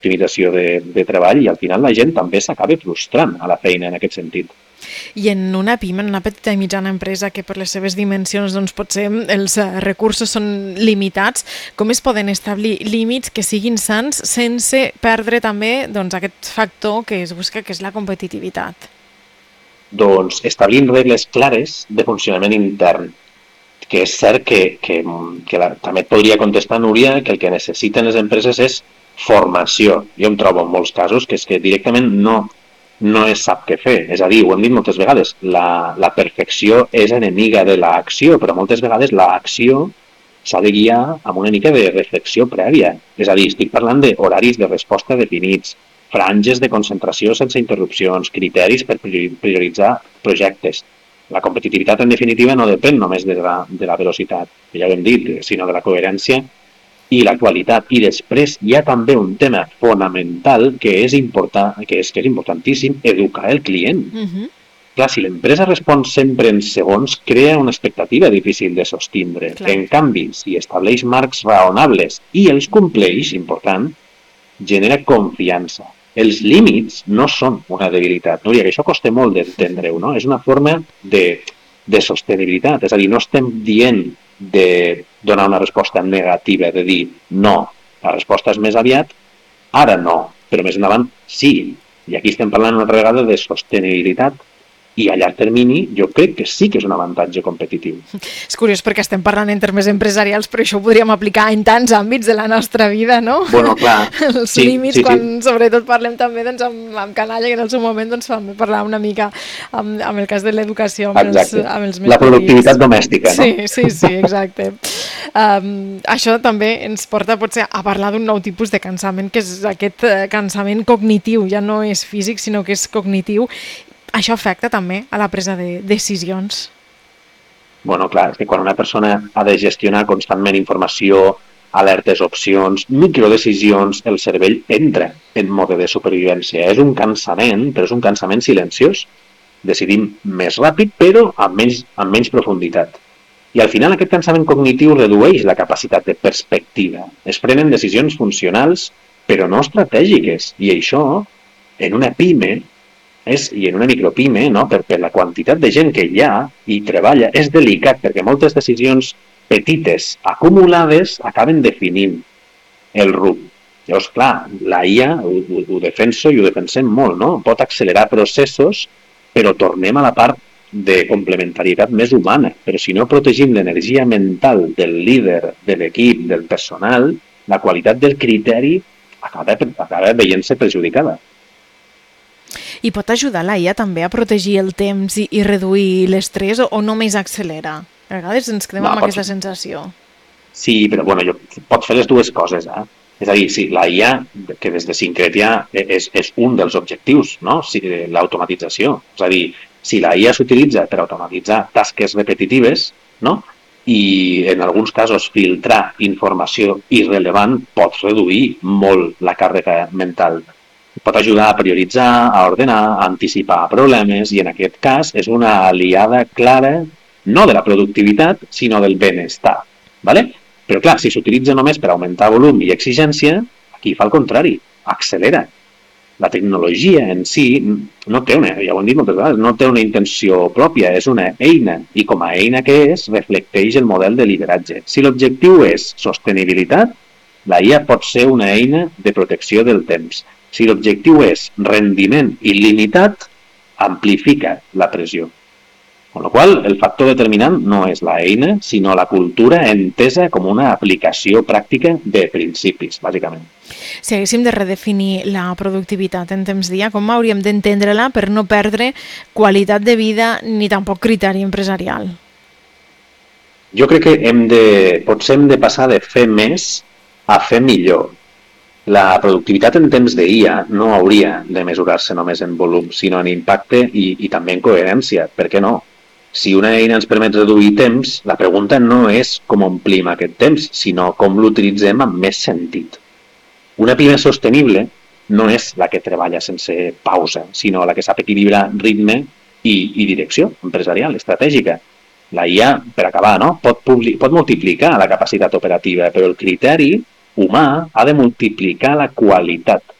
optimització de treball, i al final la gent també s'acaba frustrant a la feina en aquest sentit. I en una PIME, en una petita i mitjana empresa que per les seves dimensions doncs, potser els recursos són limitats, com es poden establir límits que siguin sans sense perdre també doncs, aquest factor que es busca, que és la competitivitat? Doncs establint regles clares de funcionament intern, que és cert que també et podria contestar, Núria, que el que necessiten les empreses és formació. Jo em trobo en molts casos que és que directament no es sap què fer. És a dir, ho hem dit moltes vegades, la perfecció és enemiga de l'acció, però moltes vegades l'acció s'ha de guiar amb una mica de reflexió prèvia. És a dir, estic parlant d'horaris de resposta definits, franges de concentració sense interrupcions, criteris per prioritzar projectes. La competitivitat, en definitiva, no depèn només de la velocitat, ja ho hem dit, sinó de la coherència i la qualitat. I després hi ha també un tema fonamental que és important, que és importantíssim, educar el client. Clar, si l'empresa respon sempre en segons, crea una expectativa difícil de sostindre. En canvi, si estableix marcs raonables i els compleix, important, genera confiança. Els límits no són una debilitat. Núria, que això costa molt d'entendre-ho, no? És una forma de sostenibilitat. És a dir, no estem dient de donar una resposta negativa, de dir no. La resposta és més aviat, ara no, però més endavant sí. I aquí estem parlant una altra vegada de sostenibilitat, i a llarg termini jo crec que sí que és un avantatge competitiu. És curiós perquè estem parlant en termes empresarials, però això ho podríem aplicar en tants àmbits de la nostra vida, no? Bueno, clar. Els límits, quan sobretot parlem també doncs, amb Canalla, que en el seu moment doncs, vam parlar una mica amb el cas de l'educació, amb els més la productivitat domèstica, no? Sí, exacte. Això també ens porta potser a parlar d'un nou tipus de cansament, que és aquest cansament cognitiu, ja no és físic, sinó que és cognitiu. Això afecta també a la presa de decisions? Bueno, clar, és que quan una persona ha de gestionar constantment informació, alertes, opcions, microdecisions, el cervell entra en mode de supervivència. És un cansament, però és un cansament silenciós. Decidim més ràpid, però amb menys profunditat. I al final aquest cansament cognitiu redueix la capacitat de perspectiva. Es prenen decisions funcionals, però no estratègiques. I això, en una PIME, i en una micropime, no? Per la quantitat de gent que hi ha i treballa, és delicat, perquè moltes decisions petites acumulades acaben definint el rumb. Llavors, clar, la IA ho defenso i ho defensem molt, no? Pot accelerar processos, però tornem a la part de complementarietat més humana. Però si no protegim l'energia mental del líder, de l'equip, del personal, la qualitat del criteri acaba veient-se perjudicada. I pot ajudar la IA també a protegir el temps i reduir l'estrès o només accelera? A vegades ens quedem amb aquesta sensació. Sí, però bueno, pot fer les dues coses. És a dir, sí, la IA, que des de Syncretia és un dels objectius, no? L'automatització. És a dir, si la IA s'utilitza per automatitzar tasques repetitives, no? I en alguns casos filtrar informació irrellevant, pot reduir molt la càrrega mental. Pot ajudar a prioritzar, a ordenar, a anticipar problemes, i en aquest cas és una aliada clara no de la productivitat, sinó del benestar. ¿Vale? Però clar, si s'utilitza només per augmentar volum i exigència, aquí fa el contrari, accelera. La tecnologia en si no té ja ho hem dit moltes vegades, no té una intenció pròpia, és una eina, i com a eina que és, reflecteix el model de lideratge. Si l'objectiu és sostenibilitat, la IA pot ser una eina de protecció del temps. Si l'objectiu és rendiment il·limitat, amplifica la pressió. Amb la qual cosa, el factor determinant no és la eina, sinó la cultura entesa com una aplicació pràctica de principis, bàsicament. Si haguéssim de redefinir la productivitat en temps dia, com hauríem d'entendre-la per no perdre qualitat de vida ni tampoc criteri empresarial? Jo crec que potser hem de passar de fer més a fer millor. La productivitat en temps d'IA no hauria de mesurar-se només en volum, sinó en impacte i també en coherència. Per què no? Si una eina ens permet reduir temps, la pregunta no és com omplim aquest temps, sinó com l'utilitzem amb més sentit. Una PIME sostenible no és la que treballa sense pausa, sinó la que sap equilibrar ritme i direcció empresarial, estratègica. La IA, per acabar, no? pot multiplicar la capacitat operativa, però el criteri humà ha de multiplicar la qualitat